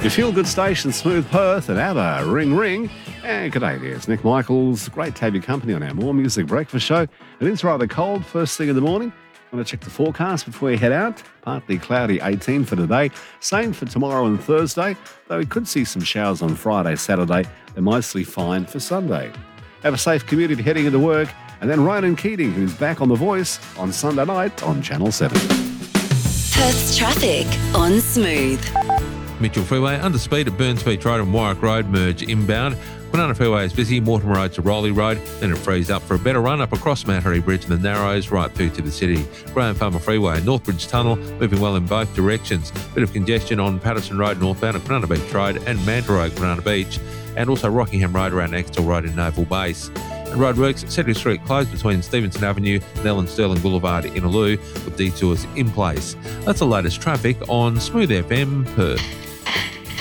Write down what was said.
Your feel-good station, Smooth Perth and ABBA, Ring Ring. And g'day there, it's Nick Michaels. Great to have your company on our More Music Breakfast show. It is rather cold first thing in the morning. Want to check the forecast before you head out? Partly cloudy, 18 for today. Same for tomorrow and Thursday, though we could see some showers on Friday, Saturday. They're mostly fine for Sunday. Have a safe commute if you're heading into work. And then Ryan Keating, who's back on The Voice on Sunday night on Channel 7. Perth's traffic on Smooth. Mitchell Freeway, under speed at Burns Beach Road and Warwick Road, merge inbound. Kwinana Freeway is busy, Mortimer Road to Rowley Road, then it frees up for a better run up across Mattery Bridge and the Narrows right through to the city. Graham Farmer Freeway, Northbridge Tunnel, moving well in both directions. Bit of congestion on Patterson Road northbound at Kwinana Beach Road and Manta Road, Kwinana Beach, and also Rockingham Road around Axtell Road in Naval Base. And roadworks, Cedric Street closed between Stevenson Avenue and Ellen Sterling Boulevard in Innaloo with detours in place. That's the latest traffic on Smooth FM Perth.